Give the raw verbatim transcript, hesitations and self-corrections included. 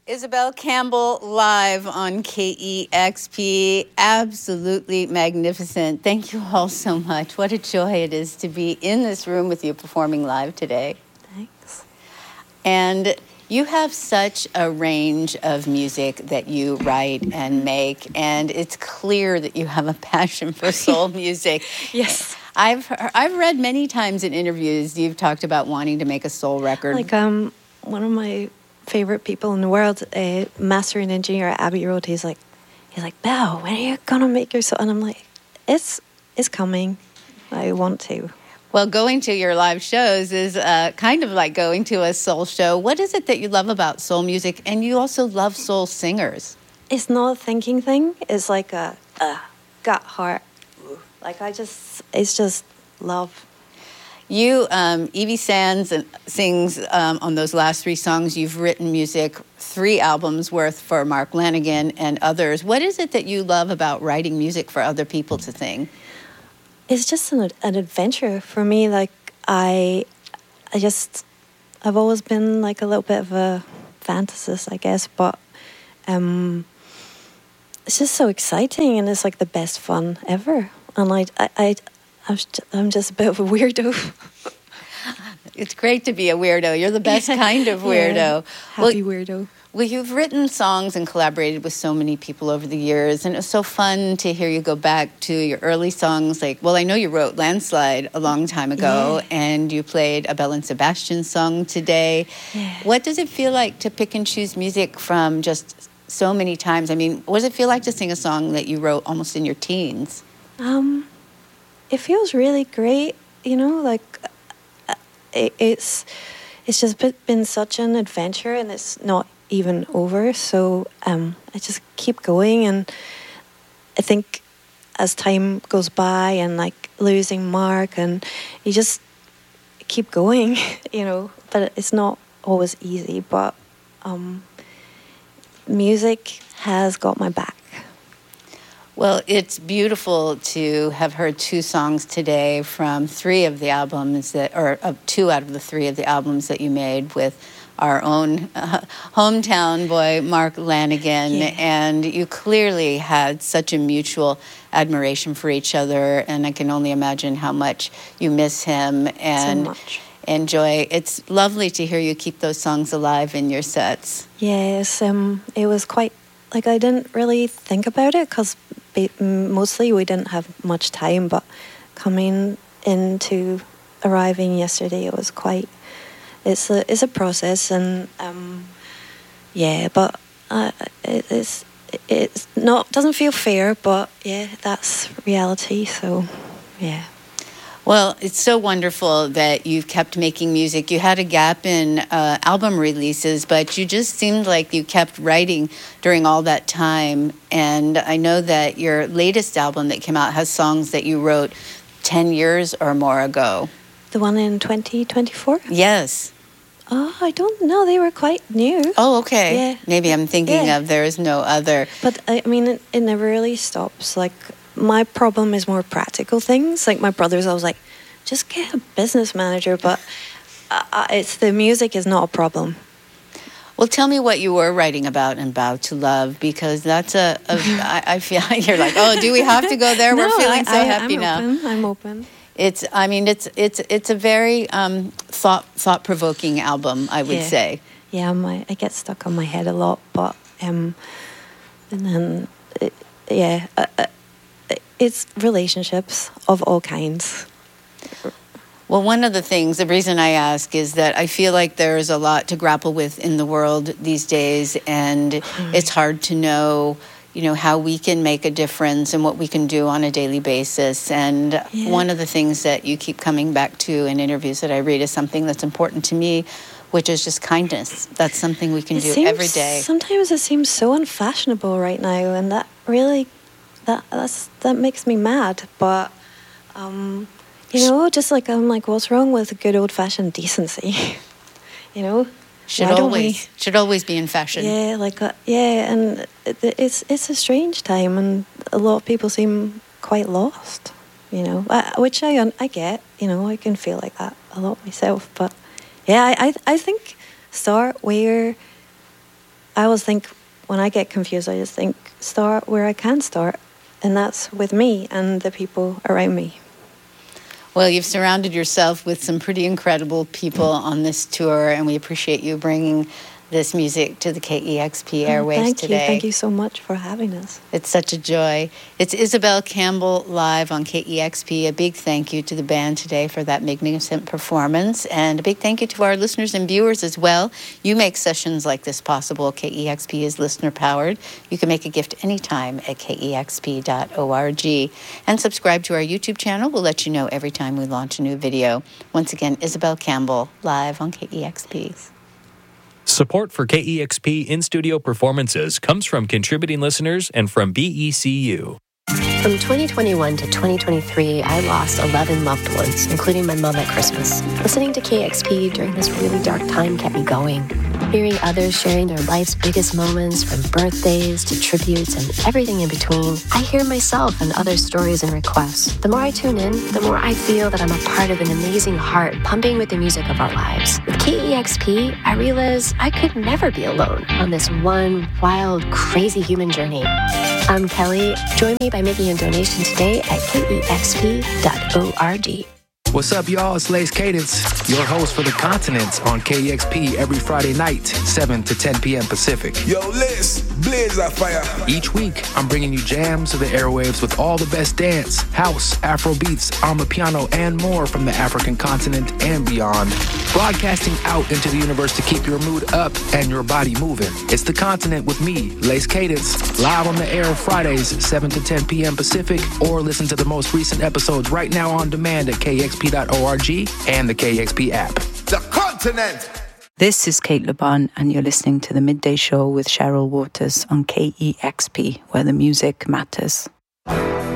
Isabel Campbell live on K E X P. Absolutely magnificent. Thank you all so much. What a joy it is to be in this room with you performing live today. Thanks. And you have such a range of music that you write and make, and it's clear that you have a passion for soul music. Yes. I've I've read many times in interviews you've talked about wanting to make a soul record. Like um, one of my favorite people in the world, uh, mastering engineer at Abbey Road, he's like, he's like, Belle, when are you gonna make your soul? And I'm like, it's it's coming. I want to. Well, going to your live shows is uh, kind of like going to a soul show. What is it that you love about soul music? And you also love soul singers. It's not a thinking thing. It's like a, a gut heart. Like I just, it's just love. You, um, Evie Sands and sings um, on those last three songs. You've written music, three albums worth for Mark Lanegan and others. What is it that you love about writing music for other people to sing? It's just an, an adventure for me. Like I, I just, I've always been like a little bit of a fantasist, I guess. But um, it's just so exciting, and it's like the best fun ever. And I, I, I I'm just a bit of a weirdo. It's great to be a weirdo. You're the best kind of weirdo. Yeah, happy well, weirdo. Well, you've written songs and collaborated with so many people over the years, and it was so fun to hear you go back to your early songs. Like, well, I know you wrote Landslide a long time ago, yeah. and you played a Belle and Sebastian song today. Yeah. What does it feel like to pick and choose music from just so many times? I mean, what does it feel like to sing a song that you wrote almost in your teens? Um, it feels really great, you know, like uh, it, it's it's just been such an adventure, and it's not even over. So um, I just keep going, and I think as time goes by and like losing Mark, and you just keep going, you know. But it's not always easy. But um, music has got my back. Well, it's beautiful to have heard two songs today from three of the albums that, or uh, two out of the three of the albums that you made with our own uh, hometown boy, Mark Lanegan. Yeah. And you clearly had such a mutual admiration for each other. And I can only imagine how much you miss him and so much. enjoy. It's lovely to hear you keep those songs alive in your sets. Yes, um, it was quite, like I didn't really think about it because mostly we didn't have much time, but coming into arriving yesterday, it was quite, it's a it's a process, and um, yeah, but uh, it, it's it's not, doesn't feel fair, but yeah, that's reality, so yeah. Well, it's so wonderful that you've kept making music. You had a gap in uh, album releases, but you just seemed like you kept writing during all that time. And I know that your latest album that came out has songs that you wrote ten years or more ago. The one in twenty twenty-four? Yes. Oh, I don't know. They were quite new. Oh, okay. Yeah. Maybe I'm thinking yeah. of There Is No Other. But, I mean, it, it never really stops. Like, my problem is more practical things. Like my brother's always like, just get a business manager. But uh, it's the music is not a problem. Well, tell me what you were writing about in Bow to Love, because that's a, a I, I feel like you're like, oh, do we have to go there? No, We're feeling I, so I, happy I'm now. Open. I'm open. It's, I mean, it's it's it's a very um, thought thought provoking album, I would yeah. say. Yeah, my I get stuck on my head a lot, but um, and then it, yeah. Uh, uh, It's relationships of all kinds. Well, one of the things, the reason I ask is that I feel like there's a lot to grapple with in the world these days, and it's hard to know, you know, how we can make a difference and what we can do on a daily basis. And yeah. one of the things that you keep coming back to in interviews that I read is something that's important to me, which is just kindness. That's something we can it do seems, every day. Sometimes it seems so unfashionable right now, and that really... That that's, that makes me mad, but um, you know, just like I'm like, what's wrong with good old fashioned decency? you know, should Why always don't we, should always be in fashion. Yeah, like uh, yeah, and it, it's it's a strange time, and a lot of people seem quite lost. You know, uh, which I I get. You know, I can feel like that a lot myself, but yeah, I I, I think start where I always think when I get confused, I just think start where I can start, and that's with me and the people around me. Well, you've surrounded yourself with some pretty incredible people on this tour, and we appreciate you bringing this music to the K E X P airwaves oh, thank today. You. Thank you so much for having us. It's such a joy. It's Isabel Campbell live on K E X P. A big thank you to the band today for that magnificent performance, and a big thank you to our listeners and viewers as well. You make sessions like this possible. K E X P is listener-powered. You can make a gift anytime at K E X P dot org. And subscribe to our YouTube channel. We'll let you know every time we launch a new video. Once again, Isabel Campbell live on K E X P. Support for K E X P in-studio performances comes from contributing listeners and from B E C U. From twenty twenty-one to twenty twenty-three, I lost eleven loved ones, including my mom at Christmas. Listening to K X P during this really dark time kept me going. Hearing others sharing their life's biggest moments, from birthdays to tributes and everything in between, I hear myself and others' stories and requests. The more I tune in, the more I feel that I'm a part of an amazing heart pumping with the music of our lives. With K E X P, I realized I could never be alone on this one wild, crazy human journey. I'm Kelly. Join me by making a donation today at K E X P dot org. What's up, y'all? It's Lace Cadence, your host for The Continent on K E X P every Friday night, seven to ten p.m. Pacific. Yo, Lace, blaze that fire. Each week, I'm bringing you jams to the airwaves with all the best dance, house, Afro beats, Amapiano, and more from the African continent and beyond. Broadcasting out into the universe to keep your mood up and your body moving. It's The Continent with me, Lace Cadence, live on the air Fridays, seven to ten p.m. Pacific, or listen to the most recent episodes right now on demand at K X P dot org and the K X P app. The Continent! This is Kate LeBon, and you're listening to The Midday Show with Cheryl Waters on K E X P, where the music matters.